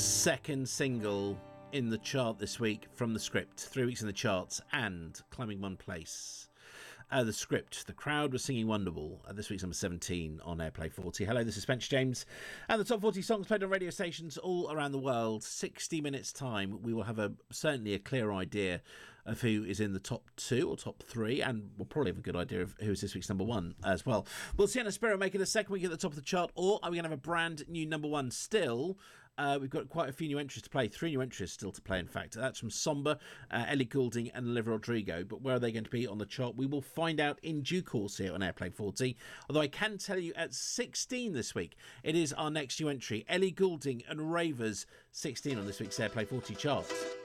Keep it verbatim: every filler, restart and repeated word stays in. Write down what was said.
Second single in the chart this week from The Script. Three weeks in the charts and climbing one place. Uh, the Script. The Crowd was singing Wonderwall. Uh, this week's number seventeen on Airplay forty. Hello, this is Spencer James. And the top forty songs played on radio stations all around the world. sixty minutes time, we will have a certainly a clear idea of who is in the top two or top three. And we'll probably have a good idea of who is this week's number one as well. Will Sienna Spiro make it a second week at the top of the chart? Or are we going to have a brand new number one still? Uh, we've got quite a few new entries to play. Three new entries still to play, in fact. That's from Somber, uh, Ellie Goulding and Olivia Rodrigo. But where are they going to be on the chart? We will find out in due course here on Airplay forty. Although I can tell you at sixteen this week, it is our next new entry. Ellie Goulding and Ravers, sixteen on this week's Airplay forty chart.